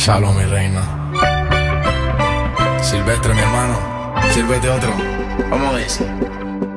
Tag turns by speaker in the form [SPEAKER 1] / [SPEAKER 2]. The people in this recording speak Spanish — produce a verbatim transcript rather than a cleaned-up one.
[SPEAKER 1] Shalom, mi reina. Silvestre, mi hermano. Sírvete otro. Vamos a ver.